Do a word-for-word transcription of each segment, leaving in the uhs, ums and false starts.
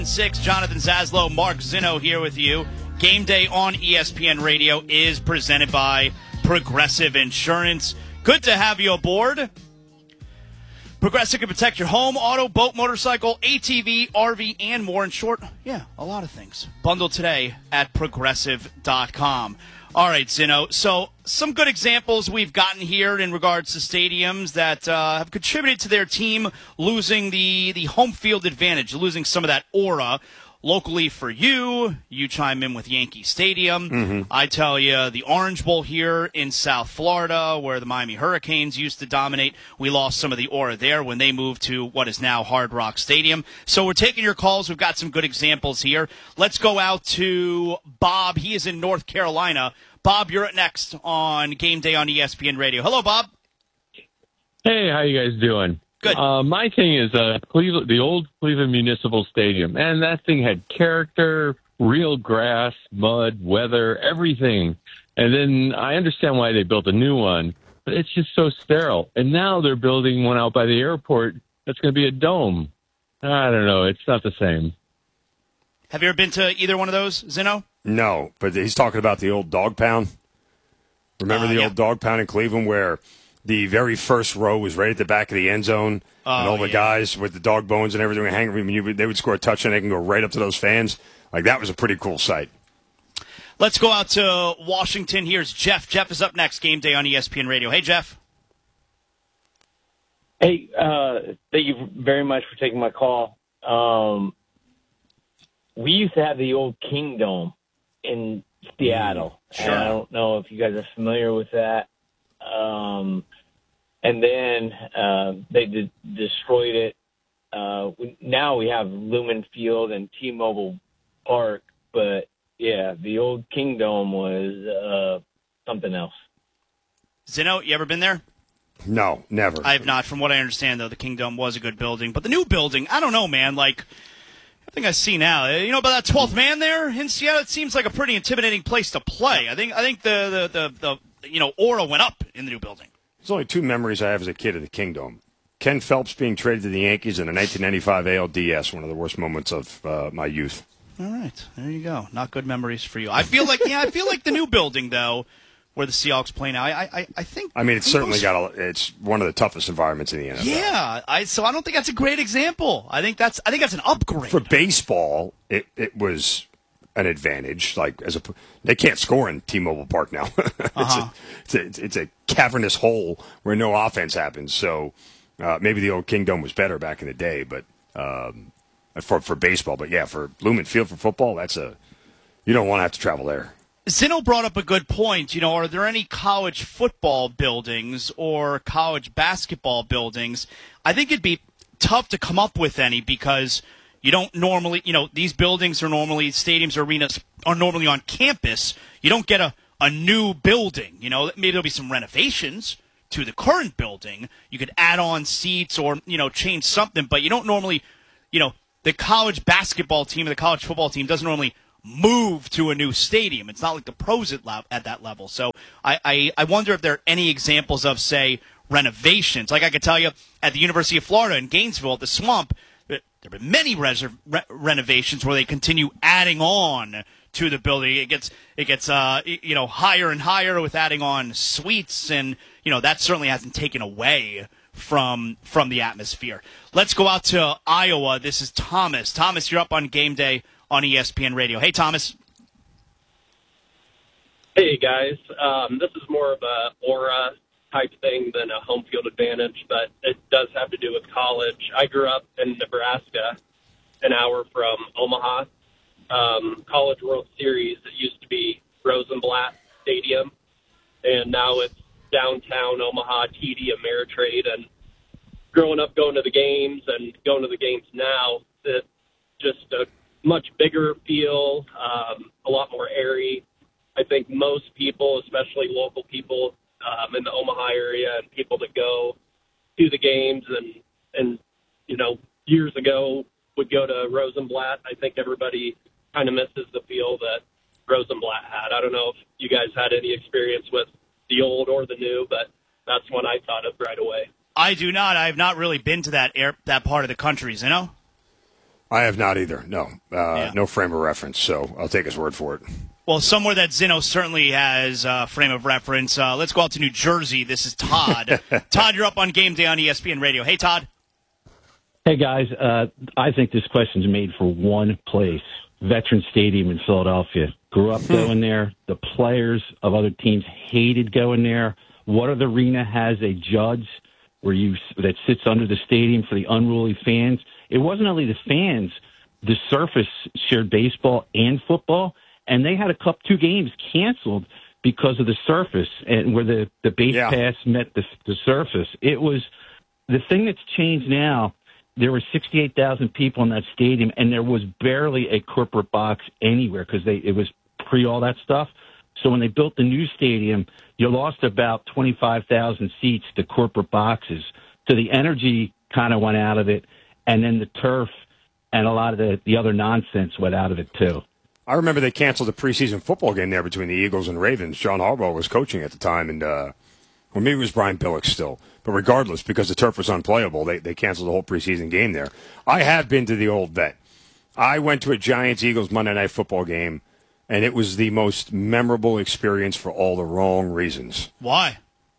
Six, Jonathan Zaslow, Mark Zinno here with you. Game Day on E S P N Radio is presented by Progressive Insurance. Good to have you aboard. Progressive can protect your home, auto, boat, motorcycle, A T V, R V, and more. In short, yeah, a lot of things. Bundle today at progressive dot com. All right, Zinno. So some good examples we've gotten here in regards to stadiums that uh, have contributed to their team losing the, the home field advantage, losing some of that aura. Locally for you, you chime in with Yankee Stadium. Mm-hmm. I tell you, the Orange Bowl here in South Florida, where the Miami Hurricanes used to dominate, we lost some of the aura there when they moved to what is now Hard Rock Stadium. So we're taking your calls. We've got some good examples here. Let's go out to Bob. He is in North Carolina. Bob, you're up next on Game Day on E S P N Radio. Hello, Bob. Hey, how you guys doing? Good. Uh, my thing is uh, Cleveland, the old Cleveland Municipal Stadium, and that thing had character, real grass, mud, weather, everything. And then I understand why they built a new one, but it's just so sterile. And now they're building one out by the airport that's going to be a dome. I don't know. It's not the same. Have you ever been to either one of those, Zinno? No, but he's talking about the old dog pound. Remember uh, the yeah. old dog pound in Cleveland where the very first row was right at the back of the end zone, oh, and all the yeah. guys with the dog bones and everything were hanging. I mean, they would score a touchdown, they can go right up to those fans. Like, that was a pretty cool sight. Let's go out to Washington. Here's Jeff. Jeff is up next. Game Day on E S P N Radio. Hey, Jeff. Hey, uh, thank you very much for taking my call. Um, we used to have the old Kingdome in Seattle. Sure. And I don't know if you guys are familiar with that. Um, and then uh, they de- destroyed it. Uh, we, now we have Lumen Field and T-Mobile Park, but yeah, the old Kingdome was uh, something else. Zinno, you ever been there? No, never. I have not. From what I understand, though, the Kingdome was a good building, but the new building, I don't know, man. Like, I think I see now. You know about that twelfth man there in Seattle? It seems like a pretty intimidating place to play. I think. I think the the the. the you know, aura went up in the new building. There's only two memories I have as a kid of the Kingdome. Ken Phelps being traded to the Yankees in the nineteen ninety-five A L D S, one of the worst moments of uh, my youth. All right, there you go. Not good memories for you. I feel like, yeah, I feel like the new building, though, where the Seahawks play now, I I, I think... I mean, it's certainly those... got a, it's one of the toughest environments in the N F L. Yeah, I, so I don't think that's a great example. I think that's I think that's an upgrade. For baseball, it, it was an advantage. Like, as a, they can't score in T-Mobile Park now. it's, uh-huh. a, it's, a, it's a cavernous hole where no offense happens. So uh, maybe the old Kingdome was better back in the day, but um, for for baseball. But yeah, for Lumen Field for football, that's a you don't want to have to travel there. Zinno brought up a good point. You know, are there any college football buildings or college basketball buildings? I think it'd be tough to come up with any because you don't normally, you know, these buildings are normally, stadiums or arenas are normally on campus. You don't get a, a new building. You know, maybe there'll be some renovations to the current building. You could add on seats or, you know, change something, but you don't normally, you know, the college basketball team or the college football team doesn't normally move to a new stadium. It's not like the pros at, la- at that level. So I, I, I wonder if there are any examples of, say, renovations. Like I could tell you at the University of Florida in Gainesville at the Swamp, there have been many res- re- renovations where they continue adding on to the building. It gets it gets uh you know higher and higher with adding on suites, and you know that certainly hasn't taken away from from the atmosphere. Let's go out to Iowa. This is Thomas. Thomas, you're up on Game Day on E S P N Radio. Hey, Thomas. Hey, guys. Um, this is more of a aura type thing than a home field advantage, but it does have to do with college. I grew up in Nebraska, an hour from Omaha. Um, College World Series, it used to be Rosenblatt Stadium, and now it's downtown Omaha, T D Ameritrade. And growing up going to the games and going to the games now, it's just a much bigger feel, um, a lot more airy. I think most people, especially local people um, in the Omaha area and people that go to the games and, and, you know, years ago would go to Rosenblatt. I think everybody kind of misses the feel that Rosenblatt had. I don't know if you guys had any experience with the old or the new, but that's one I thought of right away. I do not. I have not really been to that air, that part of the country, you know? I have not either. No, uh, Yeah. no frame of reference. So I'll take his word for it. Well, somewhere that Zinno certainly has a frame of reference. Uh, let's go out to New Jersey. This is Todd. Todd, you're up on Game Day on E S P N Radio. Hey, Todd. Hey, guys. Uh, I think this question's made for one place, Veterans Stadium in Philadelphia. Grew up going there. The players of other teams hated going there. What other arena has a judge where you that sits under the stadium for the unruly fans? It wasn't only the fans. The surface shared baseball and football. And they had a couple, two games canceled because of the surface and where the, the base Yeah. pass met the, the surface. It was the thing that's changed now. There were sixty-eight thousand people in that stadium, and there was barely a corporate box anywhere because they it was pre all that stuff. So when they built the new stadium, you lost about twenty-five thousand seats to corporate boxes. So the energy kind of went out of it, and then the turf and a lot of the, the other nonsense went out of it too. I remember they canceled the preseason football game there between the Eagles and Ravens. John Harbaugh was coaching at the time, and uh, well, maybe it was Brian Billick still. But regardless, because the turf was unplayable, they, they canceled the whole preseason game there. I have been to the old vet. I went to a Giants-Eagles Monday Night Football game, and it was the most memorable experience for all the wrong reasons. Why?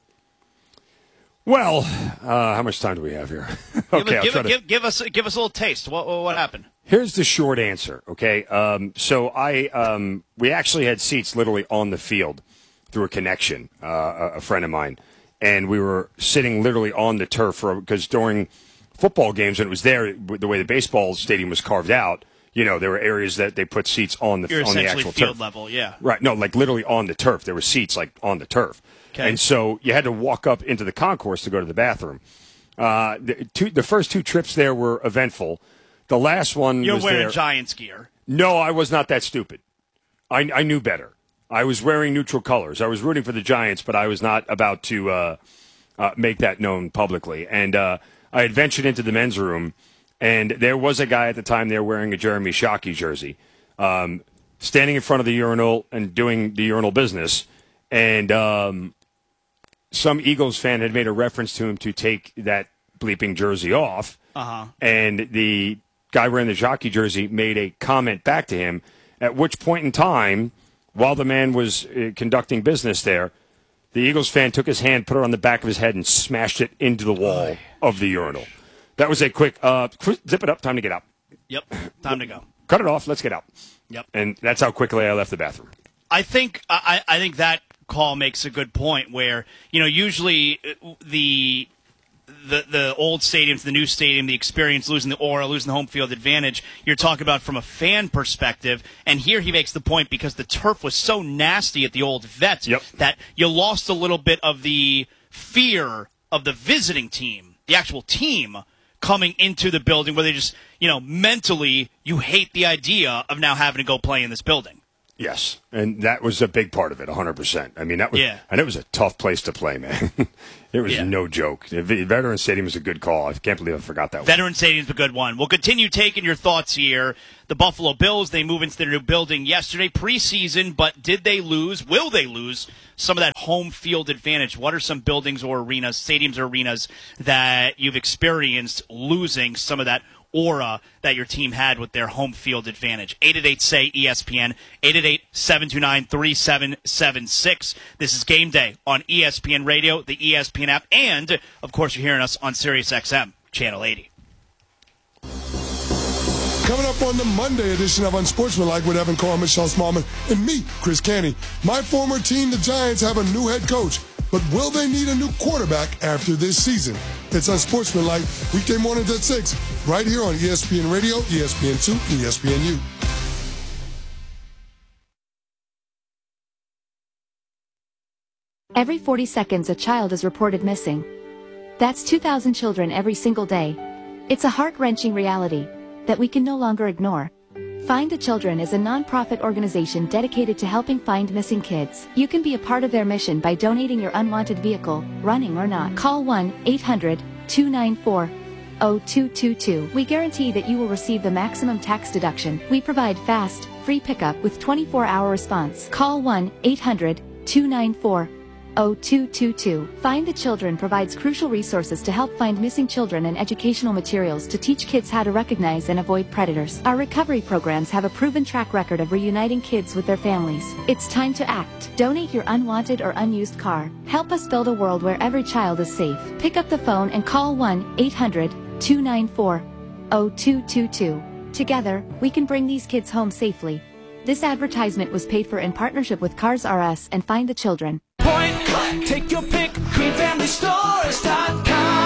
Well, uh, how much time do we have here? okay, I'll give, try give, to... give, give us give us a little taste. What what, what happened? Here's the short answer, okay? Um, so I um, we actually had seats literally on the field through a connection, uh, a, a friend of mine, and we were sitting literally on the turf because during football games when it was there, the way the baseball stadium was carved out, you know, there were areas that they put seats on the You're on the essentially actual field turf. level, yeah. Right, no, like literally on the turf. There were seats like on the turf. Okay. And so you had to walk up into the concourse to go to the bathroom. Uh, the, two, the first two trips there were eventful. The last one You're was wearing there. Giants gear. No, I was not that stupid. I, I knew better. I was wearing neutral colors. I was rooting for the Giants, but I was not about to uh, uh, make that known publicly. And uh, I had ventured into the men's room, and there was a guy at the time there wearing a Jeremy Shockey jersey, um, standing in front of the urinal and doing the urinal business. And um, some Eagles fan had made a reference to him to take that bleeping jersey off. Uh-huh. And the guy wearing the jockey jersey made a comment back to him, at which point in time, while the man was uh, conducting business there, the Eagles fan took his hand, put it on the back of his head, and smashed it into the wall Oy. of the urinal. That was a quick, uh, zip it up, time to get out. Yep, time to go. Cut it off, let's get out. Yep. And that's how quickly I left the bathroom. I think I, I think that call makes a good point where, you know, usually the the the old stadiums, the new stadium, the experience, losing the aura, losing the home field advantage, you're talking about from a fan perspective. And here he makes the point because the turf was so nasty at the old vet yep. that you lost a little bit of the fear of the visiting team, the actual team coming into the building where they just, you know, mentally you hate the idea of now having to go play in this building. Yes, and that was a big part of it, one hundred percent. I mean, that was, yeah. and it was a tough place to play, man. It was yeah. no joke. The Veteran Stadium is a good call. I can't believe I forgot that one. Veteran Stadium's a good one. We'll continue taking your thoughts here. The Buffalo Bills, they move into their new building yesterday, preseason, but did they lose? Will they lose some of that home field advantage? What are some buildings or arenas, stadiums or arenas that you've experienced losing some of that aura that your team had with their home field advantage? eight eight eight, S A Y, E S P N, eight eight eight, seven two nine, three seven seven six. This is Game Day on E S P N Radio, the E S P N app, and, of course, you're hearing us on Sirius X M, Channel eighty. Coming up on the Monday edition of Unsportsmanlike with Evan Cohen, Michelle Smallman, and me, Chris Canty. My former team, the Giants, have a new head coach. But will they need a new quarterback after this season? It's Unsportsmanlike, weekday mornings at six, right here on E S P N Radio, E S P N two, and E S P N U. Every forty seconds, a child is reported missing. That's two thousand children every single day. It's a heart-wrenching reality that we can no longer ignore. Find the Children is a non-profit organization dedicated to helping find missing kids. You can be a part of their mission by donating your unwanted vehicle, running or not. Call one eight hundred, two nine four, zero two two two. We guarantee that you will receive the maximum tax deduction. We provide fast, free pickup with twenty-four hour response. Call one eight hundred, two nine four, oh two two two. Find the Children provides crucial resources to help find missing children and educational materials to teach kids how to recognize and avoid predators. Our recovery programs have a proven track record of reuniting kids with their families. It's time to act. Donate your unwanted or unused car. Help us build a world where every child is safe. Pick up the phone and call one eight hundred two nine four oh two two two. Together, we can bring these kids home safely. This advertisement was paid for in partnership with Cars R Us and Find the Children. Point, take your pick, green family stores dot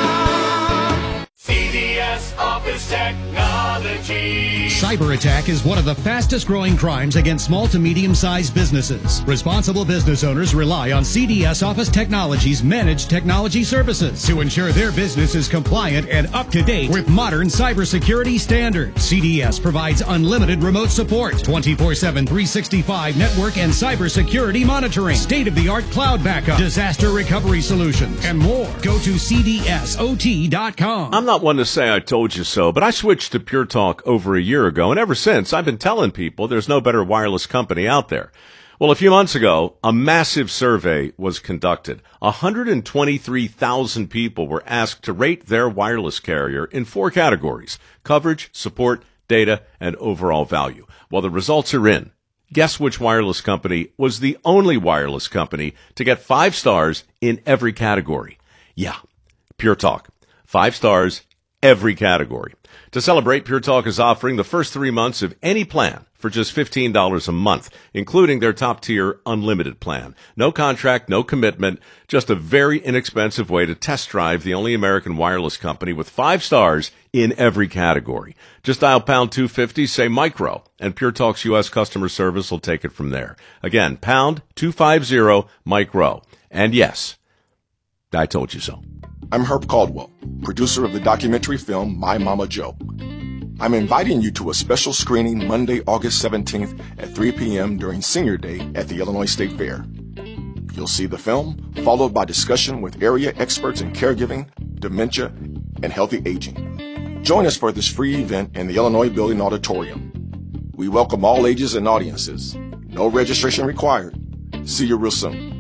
com. C D S Office Technology. Cyber attack is one of the fastest growing crimes against small to medium-sized businesses. Responsible business owners rely on C D S Office Technology's managed technology services to ensure their business is compliant and up to date with modern cybersecurity standards. C D S provides unlimited remote support, twenty-four seven, three sixty-five network and cybersecurity monitoring, state-of-the-art cloud backup, disaster recovery solutions, and more. Go to C D S O T dot com. I'm not one to say I told you so, but I switched to Pure Talk over a year ago, and ever since, I've been telling people there's no better wireless company out there. Well, a few months ago, a massive survey was conducted. one hundred twenty-three thousand people were asked to rate their wireless carrier in four categories: coverage, support, data, and overall value. Well, the results are in. Guess which wireless company was the only wireless company to get five stars in every category? Yeah, Pure Talk. Five stars, every category. To celebrate, Pure Talk is offering the first three months of any plan for just fifteen dollars a month, including their top-tier unlimited plan. No contract, no commitment, just a very inexpensive way to test drive the only American wireless company with five stars in every category. Just dial pound two fifty, say micro, and Pure Talk's U S customer service will take it from there. Again, pound two fifty, micro. And yes, I told you so. I'm Herb Caldwell, producer of the documentary film My Mama Joe. I'm inviting you to a special screening Monday, August seventeenth at three p.m. during Senior Day at the Illinois State Fair. You'll see the film, followed by discussion with area experts in caregiving, dementia, and healthy aging. Join us for this free event in the Illinois Building Auditorium. We welcome all ages and audiences. No registration required. See you real soon.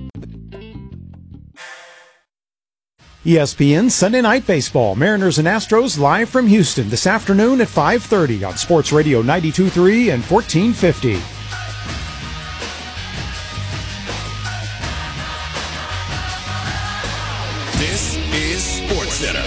E S P N Sunday Night Baseball. Mariners and Astros live from Houston this afternoon at five thirty on Sports Radio ninety-two point three and fourteen fifty. This is Sports Center.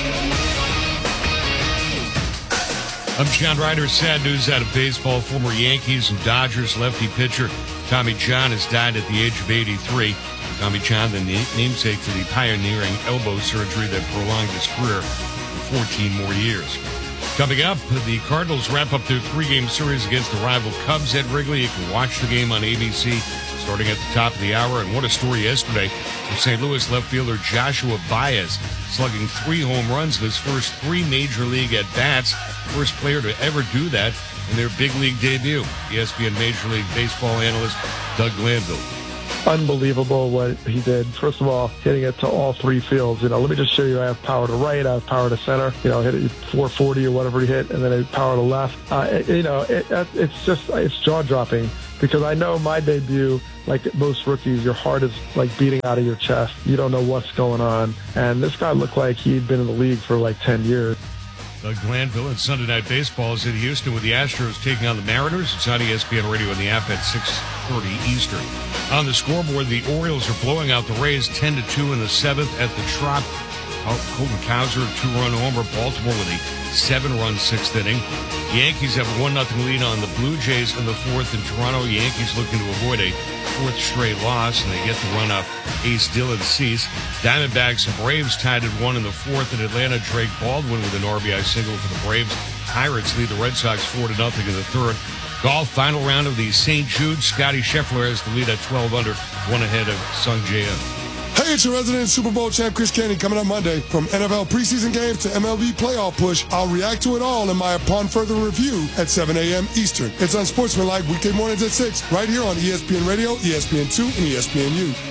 I'm John Ryder. Sad news out of baseball. Former Yankees and Dodgers lefty pitcher Tommy John has died at the age of eighty-three. Tommy John, the namesake for the pioneering elbow surgery that prolonged his career for fourteen more years. Coming up, the Cardinals wrap up their three-game series against the rival Cubs at Wrigley. You can watch the game on A B C starting at the top of the hour. And what a story yesterday for Saint Louis left fielder Joshua Baez, slugging three home runs in his first three major league at-bats. First player to ever do that in their big league debut. E S P N Major League Baseball analyst Doug Glanville. Unbelievable what he did. First of all, hitting it to all three fields. You know, let me just show you. I have power to right, I have power to center. You know, hit it four forty or whatever he hit, and then I have power to left. Uh, it, you know, it, it's just it's jaw dropping because I know my debut, like most rookies, your heart is like beating out of your chest. You don't know what's going on, and this guy looked like he'd been in the league for like ten years. Doug Glanville, and Sunday Night Baseball is in Houston with the Astros taking on the Mariners. It's on E S P N Radio and the app at six thirty Eastern. On the scoreboard, the Orioles are blowing out the Rays ten to two in the seventh at the Trop. Colton Cowser, a two-run homer. Baltimore with a seven-run sixth inning. The Yankees have a one nothing lead on the Blue Jays in the fourth in Toronto. Yankees looking to avoid a fourth straight loss, and they get the run off ace Dylan Cease. Diamondbacks and Braves tied at one in the fourth in Atlanta. Drake Baldwin with an R B I single for the Braves. Pirates lead the Red Sox four to nothing in the third. Golf, final round of the Saint Jude. Scotty Scheffler has the lead at twelve under, one ahead of Sung Jae In. Hey, it's your resident Super Bowl champ, Chris Canty, coming up Monday. From N F L preseason games to M L B playoff push, I'll react to it all in my Upon Further Review at seven a.m. Eastern. It's Unsportsmanlike weekday mornings at six, right here on E S P N Radio, E S P N two, and E S P N U.